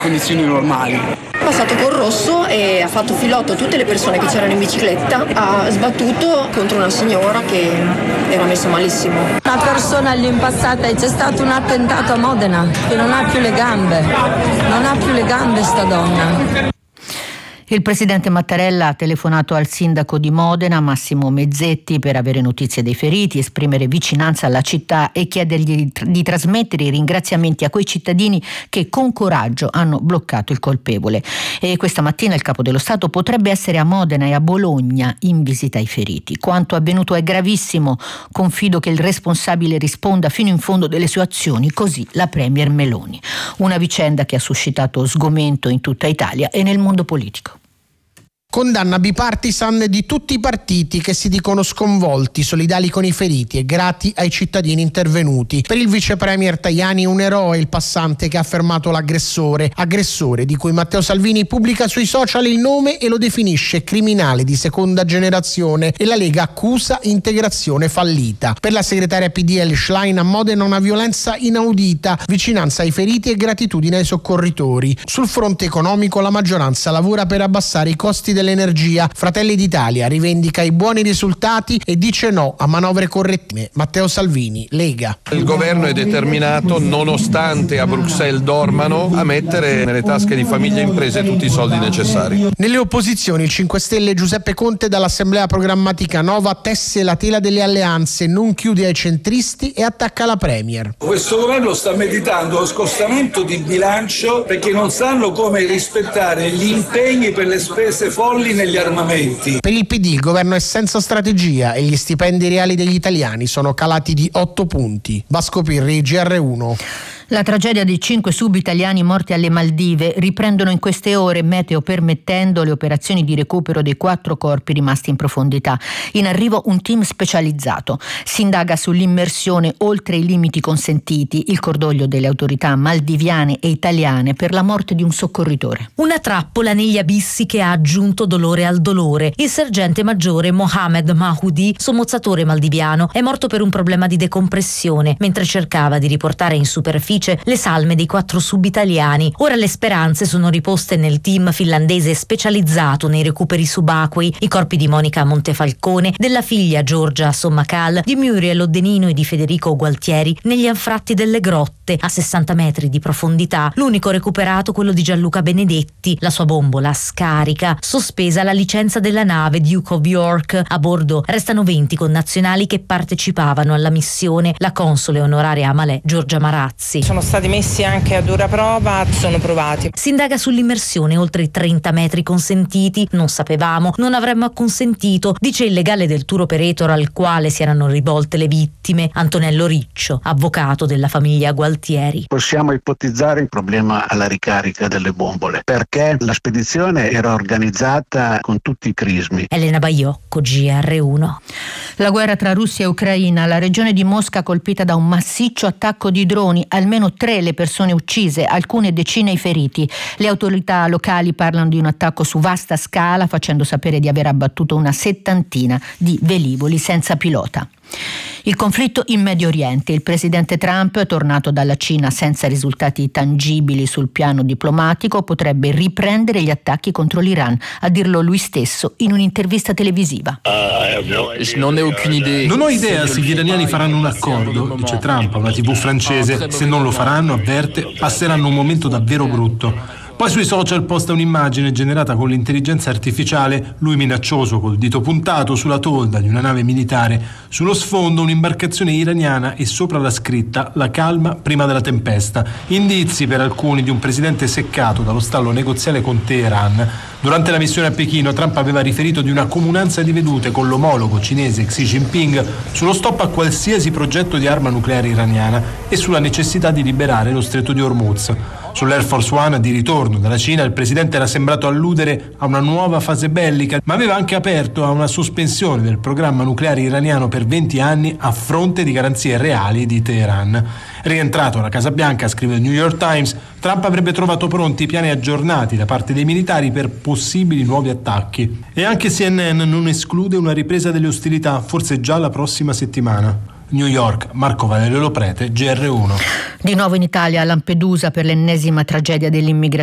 Condizioni normali. È passato col rosso e ha fatto filotto tutte le persone che c'erano in bicicletta, ha sbattuto contro una signora che era messa malissimo. Una persona lì impazzata e c'è stato un attentato a Modena che non ha più le gambe sta donna. Il presidente Mattarella ha telefonato al sindaco di Modena, Massimo Mezzetti, per avere notizie dei feriti, esprimere vicinanza alla città e chiedergli di trasmettere i ringraziamenti a quei cittadini che con coraggio hanno bloccato il colpevole. E questa mattina il capo dello Stato potrebbe essere a Modena e a Bologna in visita ai feriti. Quanto avvenuto è gravissimo, confido che il responsabile risponda fino in fondo delle sue azioni, così la premier Meloni. Una vicenda che ha suscitato sgomento in tutta Italia e nel mondo politico. Condanna bipartisan di tutti i partiti che si dicono sconvolti, solidali con i feriti e grati ai cittadini intervenuti. Per il vice premier Tajani un eroe il passante che ha fermato l'aggressore di cui Matteo Salvini pubblica sui social il nome e lo definisce criminale di seconda generazione, e la Lega accusa integrazione fallita. Per la segretaria PD El Schlein a Modena una violenza inaudita, vicinanza ai feriti e gratitudine ai soccorritori. Sul fronte economico la maggioranza lavora per abbassare i costi dell'energia. Fratelli d'Italia rivendica i buoni risultati e dice no a manovre correttive. Matteo Salvini, Lega. Il governo è determinato, nonostante a Bruxelles dormano, a mettere nelle tasche di famiglie e imprese tutti i soldi necessari. Nelle opposizioni il 5 Stelle Giuseppe Conte dall'Assemblea Programmatica Nova tesse la tela delle alleanze, non chiude ai centristi e attacca la Premier. Questo governo sta meditando lo scostamento di bilancio perché non sanno come rispettare gli impegni per le spese folli negli armamenti. Per il PD il governo è senza strategia e gli stipendi reali degli italiani sono calati di 8 punti. Vasco Pirri, GR1. La tragedia dei 5 sub-italiani morti alle Maldive. Riprendono in queste ore, meteo permettendo, le operazioni di recupero dei 4 corpi rimasti in profondità. In arrivo un team specializzato. Si indaga sull'immersione oltre i limiti consentiti, il cordoglio delle autorità maldiviane e italiane per la morte di un soccorritore. Una trappola negli abissi che ha aggiunto dolore al dolore. Il sergente maggiore Mohamed Mahoudi, sommozzatore maldiviano, è morto per un problema di decompressione mentre cercava di riportare in superficie le salme dei 4 sub-italiani. Ora le speranze sono riposte nel team finlandese specializzato nei recuperi subacquei, i corpi di Monica Montefalcone, della figlia Giorgia Sommacal, di Muriel Oddenino e di Federico Gualtieri negli anfratti delle grotte a 60 metri di profondità. L'unico recuperato quello di Gianluca Benedetti, la sua bombola scarica, sospesa la licenza della nave Duke of York. A bordo restano 20 connazionali che partecipavano alla missione. La console onoraria a Malé, Giorgia Marazzi. Sono stati messi anche a dura prova, sono provati. Si indaga sull'immersione oltre i 30 metri consentiti. Non sapevamo, non avremmo acconsentito, dice il legale del tour operator al quale si erano rivolte le vittime, Antonello Riccio, avvocato della famiglia Gualtieri. Possiamo ipotizzare il problema alla ricarica delle bombole, perché la spedizione era organizzata con tutti i crismi. Elena Baiocco, GR1. La guerra tra Russia e Ucraina, la regione di Mosca colpita da un massiccio attacco di droni, almeno 3 le persone uccise, alcune decine i feriti. Le autorità locali parlano di un attacco su vasta scala, facendo sapere di aver abbattuto una 70 di velivoli senza pilota. Il conflitto in Medio Oriente. Il presidente Trump, tornato dalla Cina senza risultati tangibili sul piano diplomatico, potrebbe riprendere gli attacchi contro l'Iran, a dirlo lui stesso in un'intervista televisiva. Non ho idea se gli iraniani faranno un accordo, dice Trump a una TV francese. Se non lo faranno, avverte, passeranno un momento davvero brutto. Poi sui social posta un'immagine generata con l'intelligenza artificiale, lui minaccioso col dito puntato sulla tolda di una nave militare, sullo sfondo un'imbarcazione iraniana e sopra la scritta "La calma prima della tempesta", indizi per alcuni di un presidente seccato dallo stallo negoziale con Teheran. Durante la missione a Pechino Trump aveva riferito di una comunanza di vedute con l'omologo cinese Xi Jinping sullo stop a qualsiasi progetto di arma nucleare iraniana e sulla necessità di liberare lo stretto di Hormuz. Sull'Air Force One di ritorno dalla Cina il presidente era sembrato alludere a una nuova fase bellica, ma aveva anche aperto a una sospensione del programma nucleare iraniano per 20 anni a fronte di garanzie reali di Teheran. Rientrato alla Casa Bianca, scrive il New York Times, Trump avrebbe trovato pronti piani aggiornati da parte dei militari per possibili nuovi attacchi. E anche CNN non esclude una ripresa delle ostilità, forse già la prossima settimana. New York, Marco Valerio Loprete, GR1. Di nuovo in Italia, a Lampedusa, per l'ennesima tragedia dell'immigrazione.